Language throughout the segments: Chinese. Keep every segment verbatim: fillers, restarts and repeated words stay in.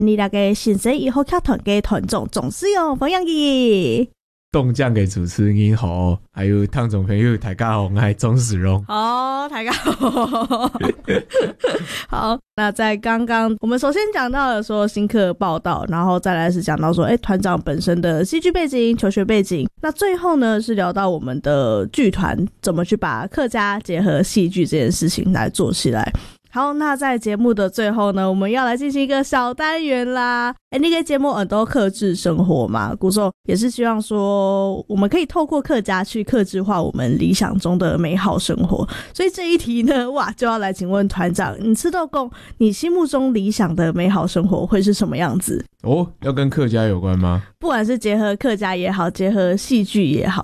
你那个新生以后跳团给团总总是用冯样的冻酱给主持人好，还有汤总朋友大家好，我是钟子荣。 好，大家好。好，那在刚刚我们首先讲到了说新课报道，然后再来是讲到说哎团长本身的戏剧背景、求学背景，那最后呢是聊到我们的剧团怎么去把客家结合戏剧这件事情来做起来。好，那在节目的最后呢，我们要来进行一个小单元啦。哎，那个节目很多客制生活嘛，古时候也是希望说我们可以透过客家去客制化我们理想中的美好生活。所以这一题呢，哇，就要来请问团长，你吃豆公，你心目中理想的美好生活会是什么样子？ 哦，要跟客家有关吗？ 不管是结合客家也好，结合戏剧也好。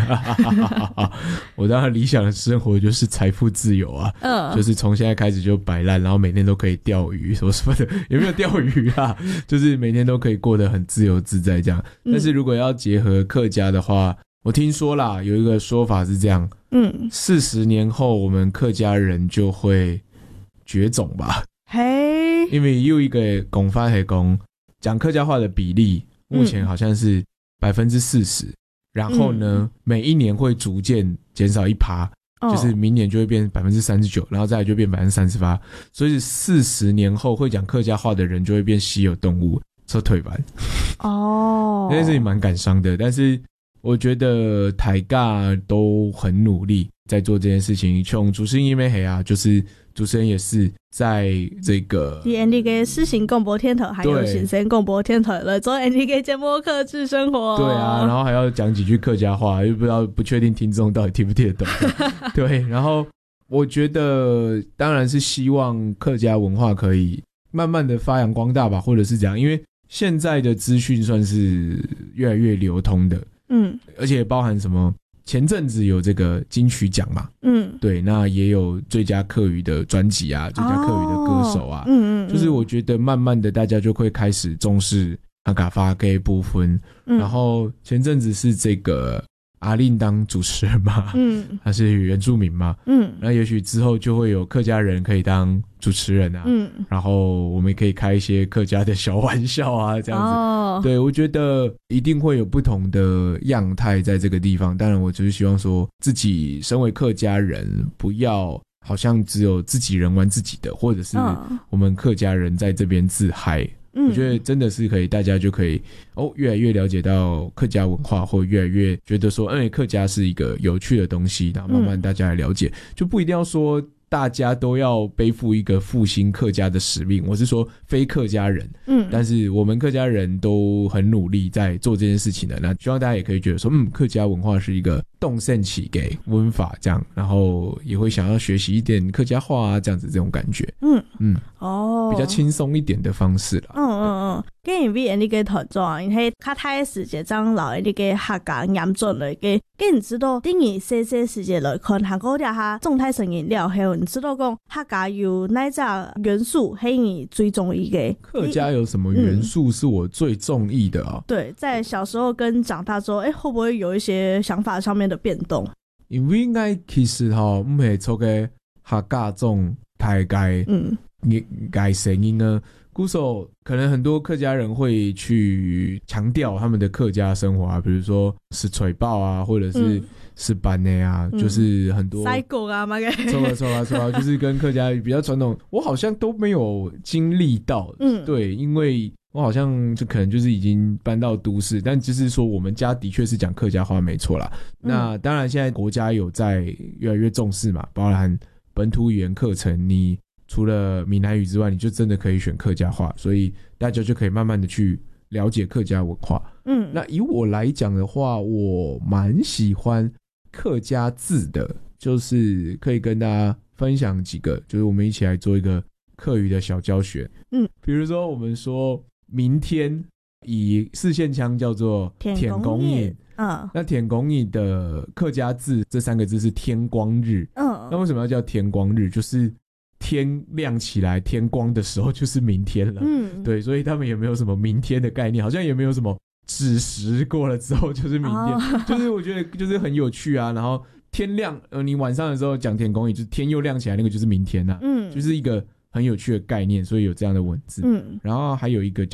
我当然理想的生活就是财富自由啊，嗯，就是从现在开始就摆烂，然后每天都可以钓鱼什么什么的，也没有钓鱼啦，就是每天都可以过得很自由自在这样。但是如果要结合客家的话，我听说啦，有一个说法是这样，嗯，四十年后我们客家人就会绝种吧？嘿，因为有一个讲法是讲讲客家话的比例，目前好像是百分之四十，然后呢，嗯，每一年会逐渐减少一趴。哦，就是明年就会变百分之三十九，然后再来就变百分之三十八，所以四十年后会讲客家话的人就会变稀有动物，说退版。哦，那件事情蛮感伤的，但是我觉得台尬都很努力在做这件事情。像主持人因为黑啊，就是主持人也是在这个 N D K 施行共播天头，还有新生共播天头了，做 N D K 节目客制生活。 对啊，然后还要讲几句客家话，又不知道不确定听众到底听不听得懂。对，然后我觉得当然是希望客家文化可以慢慢的发扬光大吧，或者是这样，因为现在的资讯算是越来越流通的，嗯，而且包含什么。前阵子有这个金曲奖嘛，嗯，对，那也有最佳客语的专辑啊，最佳客语的歌手啊，嗯嗯，就是我觉得慢慢的大家就会开始重视阿嘎发给部分，嗯，然后前阵子是这个阿令当主持人嘛，嗯，他是原住民嘛，嗯，那也许之后就会有客家人可以当主持人啊，嗯，然后我们可以开一些客家的小玩笑啊，这样子，哦，对，我觉得一定会有不同的样态在这个地方。当然，我就是希望说自己身为客家人，不要好像只有自己人玩自己的，或者是我们客家人在这边自嗨。我觉得真的是可以，大家就可以哦，越来越了解到客家文化，或越来越觉得说，嗯，客家是一个有趣的东西，然后慢慢大家来了解，嗯，就不一定要说大家都要背负一个复兴客家的使命。我是说非客家人，嗯，但是我们客家人都很努力在做这件事情的。那希望大家也可以觉得说，嗯，客家文化是一个动线起给文法这样，然后也会想要学习一点客家话啊，这样子这种感觉，嗯嗯，哦，比较轻松一点的方式啦。 嗯嗯嗯，跟因为你个团长，因为较太时节长老你个客家严重了个，跟你知道等于些些时节来看韩国的哈状态声音了后，你知道讲客家有哪种元素是你最中意的？ 客家有什么元素是我最中意的啊？ 嗯，对，在小时候跟长大之后，哎，会不会有一些想法上面的变动？ 因为我其实哈唔系做个客家种太介嗯介声音呢。鼓手可能很多客家人会去强调他们的客家生活啊，比如说是吹爆啊，或者是是班内啊，嗯，就是很多塞狗啊嘛， 错啊错啊错啊，就是跟客家比较传统，我好像都没有经历到，嗯，对，因为我好像就可能就是已经搬到都市，但就是说我们家的确是讲客家话没错啦。嗯，那当然现在国家有在越来越重视嘛，包含本土语言课程，你除了闽南语之外，你就真的可以选客家话，所以大家就可以慢慢的去了解客家文化。嗯，那以我来讲的话，我蛮喜欢客家字的，就是可以跟大家分享几个，就是我们一起来做一个客语的小教学。嗯，比如说我们说明天，以四线腔叫做天公爷，嗯，那天公爷的客家字这三个字是天光日。嗯，那为什么要叫天光日？就是天亮起来天光的时候就是明天了，嗯，对，所以他们也没有什么明天的概念，好像也没有什么子时过了之后就是明天，哦，就是我觉得就是很有趣啊。然后天亮，呃，你晚上的时候讲天公爷，就是天又亮起来，那个就是明天啊，嗯，就是一个很有趣的概念，所以有这样的文字。 嗯， 然后还有一个